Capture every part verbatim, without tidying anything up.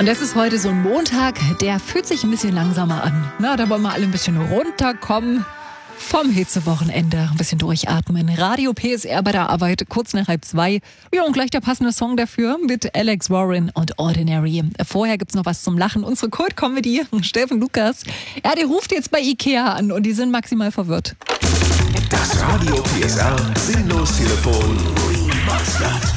Und das ist heute so ein Montag, der fühlt sich ein bisschen langsamer an. Na, da wollen wir alle ein bisschen runterkommen vom Hitzewochenende, ein bisschen durchatmen. Radio P S R bei der Arbeit, kurz nach halb zwei. Ja, und gleich der passende Song dafür mit Alex Warren und Ordinary. Vorher gibt's noch was zum Lachen. Unsere Kult-Comedy, Steffen Lukas, ja, der ruft jetzt bei Ikea an und die sind maximal verwirrt. Das Radio P S R Sinnlos-Telefon Remastered.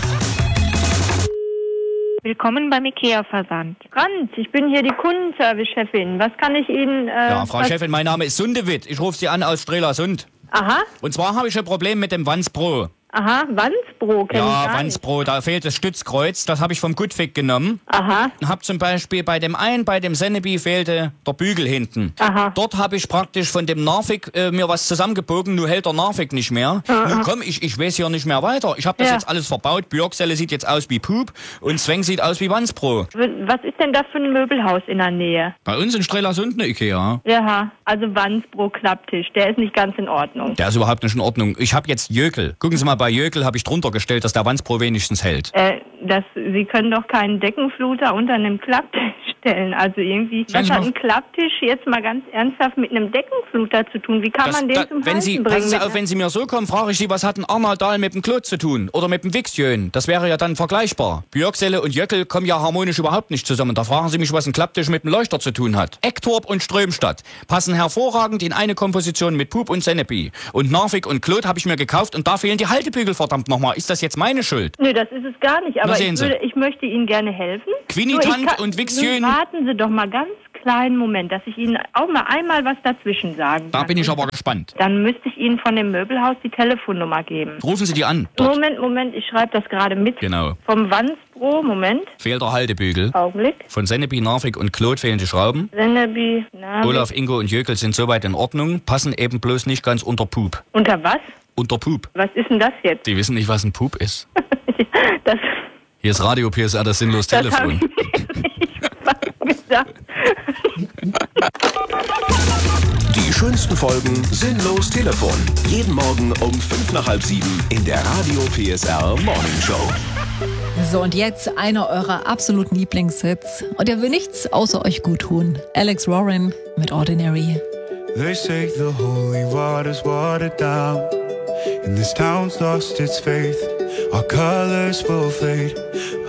Willkommen beim Ikea-Versand. Franz, ich bin hier die Kundenservice-Chefin. Was kann ich Ihnen... Äh, ja, Frau was... Chefin, mein Name ist Sundewitt. Ich rufe Sie an aus Strelasund. Aha. Und zwar habe ich ein Problem mit dem Wanspro. Aha, Wanspro kenn ich Ja, gar Wanspro, da fehlt das Stützkreuz. Das habe ich vom Goodfix genommen. Aha. Hab zum Beispiel bei dem einen, bei dem Sennebi fehlte der Bügel hinten. Aha. Dort habe ich praktisch von dem Narvik äh, mir was zusammengebogen, nur hält der Narvik nicht mehr. Aha. Nun komm, ich, ich weiß hier nicht mehr weiter. Ich habe das Ja. jetzt alles verbaut. Björkselle sieht jetzt aus wie Pup und Zweng sieht aus wie Wanspro. Was ist denn das für ein Möbelhaus in der Nähe? Bei uns in Strelasund eine Ikea. Ja, also Wanspro Klapptisch. Der ist nicht ganz in Ordnung. Der ist überhaupt nicht in Ordnung. Ich habe jetzt Jökel. Gucken Sie mal, bei Jökel habe ich drunter gestellt, dass der Wanspro wenigstens hält. Äh, das, Sie können doch keinen Deckenfluter unter einem Klapptisch stellen. Also irgendwie, Schauen was Sie hat mal. ein Klapptisch jetzt mal ganz ernsthaft mit einem Deckenfluter zu tun? Wie kann Das, man den da, zum wenn Halten Sie, bringen? passen Sie mit auf, einer- wenn Sie mir so kommen, frage ich Sie, was hat ein Arnold Dahl mit dem Klot zu tun? Oder mit dem Wixjön? Das wäre ja dann vergleichbar. Björkselle und Jöckel kommen ja harmonisch überhaupt nicht zusammen. Da fragen Sie mich, was ein Klapptisch mit einem Leuchter zu tun hat. Ecktorp und Strömstadt passen hervorragend in eine Komposition mit Pup und Sennepi. Und Narvik und Klot habe ich mir gekauft und da fehlen die Haltebügel, verdammt nochmal. Ist das jetzt meine Schuld? Nö, das ist es gar nicht. Aber sehen ich, Sie. würde, ich möchte Ihnen gerne helfen. Quinitant Nur ich kann- und Wixjön. Nun warten Sie doch mal ganz kleinen Moment, dass ich Ihnen auch mal einmal was dazwischen sagen Da kann. bin ich aber gespannt. Dann müsste ich Ihnen von dem Möbelhaus die Telefonnummer geben. Rufen Sie die an. Dort. Moment, Moment, ich schreibe das gerade mit. Genau. Vom Wanspro, Moment, Fehlt der Haltebügel. Augenblick. Von Sennepi, Narvik und Klot fehlen die Schrauben. Sennebi, Name. Olaf, Ingo und Jöckel sind soweit in Ordnung, passen eben bloß nicht ganz unter Pup. Unter was? Unter Pup. Was ist denn das jetzt? Die wissen nicht, was ein Pup ist. das Hier ist Radio P S R, das sinnlos das habe Telefon. ich mir nicht fast gedacht. Die schönsten Folgen Sinnlos Telefon. Jeden Morgen um fünf nach halb sieben in der Radio P S R Morning Show. So, und jetzt einer eurer absoluten Lieblingshits. Und er will nichts außer euch gut tun. Alex Warren mit Ordinary. They say the holy water's watered down, and this town's lost its faith. Our colors will fade,